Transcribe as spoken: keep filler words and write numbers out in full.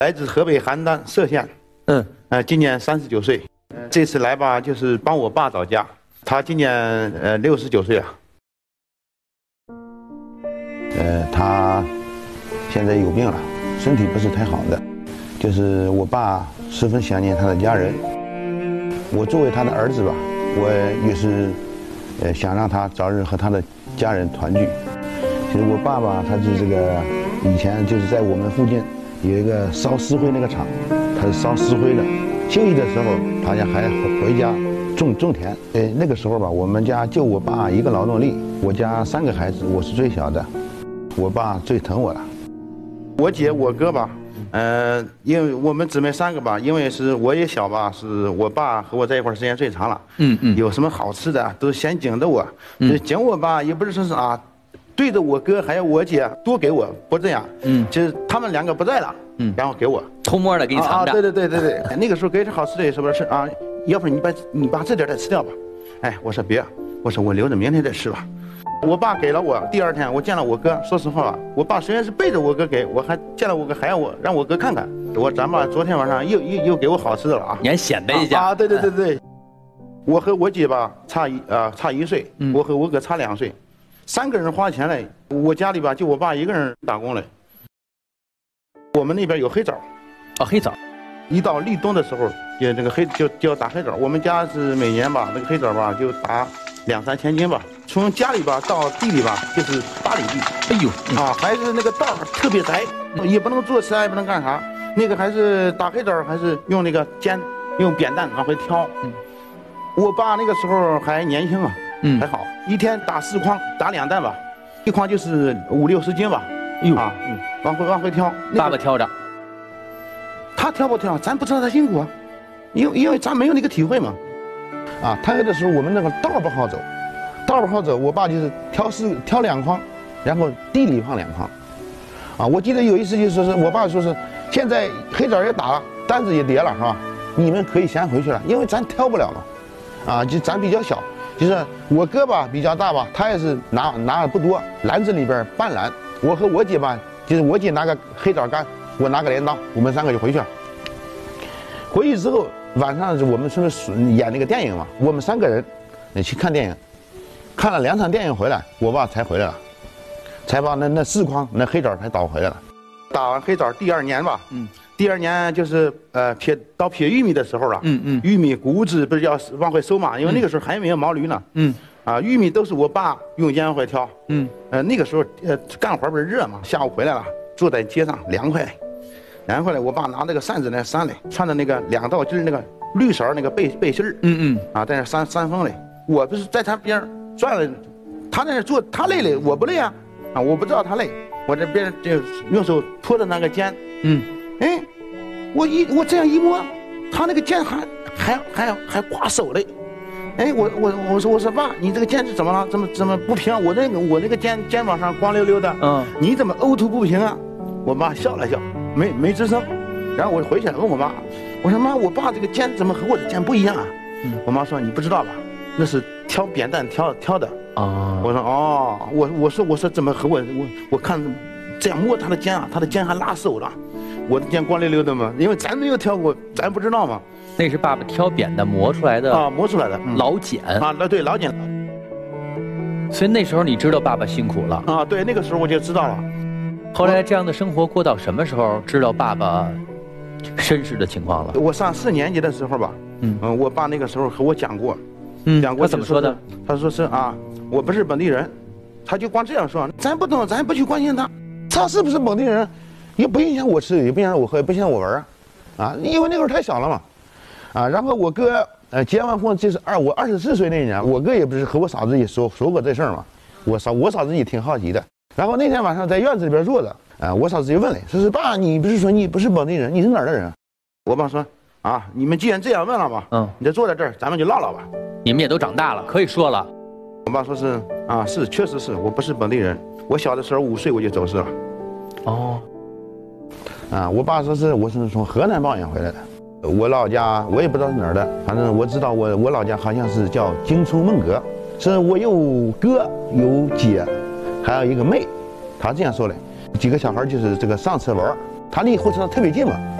来自河北邯郸歙县， 嗯， 呃，今年三十九岁。这次来吧，就是帮我爸找家。他今年呃六十九岁了。呃，他现在有病了，身体不是太好的。就是我爸十分想念他的家人。我作为他的儿子吧，我也是呃想让他早日和他的家人团聚。其实我爸爸他是这个以前就是在我们附近有一个烧石灰那个厂，他是烧石灰的。休息的时候，他家还回家种种田。呃，那个时候吧，我们家就我爸一个劳动力，我家三个孩子，我是最小的，我爸最疼我了。我姐我哥吧，呃，因为我们姊妹三个吧，因为是我也小吧，是我爸和我在一块儿时间最长了。嗯嗯。有什么好吃的都先敬着我，嗯，敬我吧，也不是说是啊。对着我哥还有我姐多给我，不这样，嗯，就是他们两个不在了，嗯，然后给我偷摸的给你藏着， 啊，对对对对对，那个时候给点好吃的是不是啊？要不然你把你把这点再吃掉吧，哎，我说别，我说我留着明天再吃吧。我爸给了我，第二天我见了我哥，说实话吧，我爸虽然是背着我哥给我，还见了我哥还要我让我哥看看，我咱爸昨天晚上又又又给我好吃的了啊， 你还显摆一下啊？对对对对，我和我姐吧差一啊差一岁，我和我哥差两岁。三个人花钱嘞，我家里吧就我爸一个人打工嘞。我们那边有黑枣， 哦，黑枣， 一到立冬的时候，就这个黑就就要打黑枣。我们家是每年吧，那个黑枣吧就打两三千斤吧，从家里吧到地里吧就是八里地。哎呦，啊，还是那个道特别窄，也不能坐车，也不能干啥。那个还是打黑枣，还是用那个尖，用扁担往回挑。嗯，我爸那个时候还年轻啊。嗯，还好，一天打四筐，打两担吧，一筐就是五六十斤吧。哎呦啊，嗯，往回往回挑， 爸爸挑着， 他挑不挑，咱不知道他辛苦啊，因为因为咱没有那个体会嘛。啊，他有的时候我们那个道不好走，道不好走，我爸就是挑四挑两筐，然后地里放两筐。啊，我记得有一次就说是我爸说是，现在黑枣也打了，担子也叠了，是吧？你们可以先回去了，因为咱挑不了嘛。啊，就咱比较小。就是我哥吧比较大吧，他也是拿拿的不多，篮子里边半篮。我和我姐吧，就是我姐拿个黑枣干，我拿个镰刀，我们三个就回去了。回去之后晚上我们是不是演那个电影嘛？我们三个人去看电影，看了两场电影回来，我爸才回来了，才把那那四筐那黑枣才倒回来了。打完黑枣第二年吧，嗯。第二年就是呃撇到撇玉米的时候了，嗯嗯，玉米谷子不是要往回收嘛，因为那个时候还没有毛驴呢，嗯，啊玉米都是我爸用烟灰挑，嗯，呃那个时候呃干活不是热嘛，下午回来了，坐在街上凉快，凉快了，我爸拿那个扇子来扇嘞，穿着那个两道就是那个绿色那个背背心儿，嗯嗯，啊在那扇扇风嘞，我不是在他边转了，他在那坐他累嘞，我不累啊，啊我不知道他累，我这边就用手托着那个肩，嗯。哎，我一我这样一摸，他那个剑还还还还挂手嘞。哎，我我我说我说爸，你这个剑是怎么了？怎么怎么不平？我那个我那个肩肩膀上光溜溜的，嗯，你怎么凹凸不平啊？我妈笑了笑，没没吱声。然后我回去了问我妈，我说妈，我爸这个肩怎么和我的肩不一样啊？嗯，我妈说你不知道吧？那是挑扁担挑挑的。啊，我说哦，我我说我说怎么和我我我看这样摸他的肩啊，他的肩还拉手了。我的肩光溜溜的嘛，因为咱没有挑过，咱不知道嘛。 那是爸爸挑扁的磨出来的啊，磨出来的、嗯、 老茧啊，那对老茧。 所以那时候你知道爸爸辛苦了啊，对，那个时候我就知道了。 后来这样的生活过到什么时候知道爸爸身世的情况了？ 我上四年级的时候吧，嗯嗯，我爸那个时候和我讲过，嗯，讲过他怎么说的？ 他说是啊，我不是本地人，他就光这样说，咱不懂，咱不去关心他，他是不是本地人？也不影响我吃，也不影响我喝，也不影响我玩啊，啊，因为那会儿太小了嘛，啊，然后我哥呃结完婚就是二我二十四岁那年，我哥也不是和我嫂子也说说过这事儿嘛，我嫂我嫂子也挺好奇的，然后那天晚上在院子里边坐着，啊，我嫂子就问了，说是爸，你不是说你不是本地人，你是哪儿的人？我爸说啊，你们既然这样问了嘛，嗯，你就坐在这儿，咱们就唠唠吧。 你们也都长大了，可以说了。 我爸说是啊，是确实是我不是本地人，我小的时候五岁我就走失了。哦。啊，我爸说是我是从河南抱养回来的，我老家我也不知道是哪儿的，反正我知道我我老家好像是叫京冲孟阁，是我有哥有姐，还有一个妹，他这样说的。几个小孩就是这个上车玩， 他离火车站特别近嘛。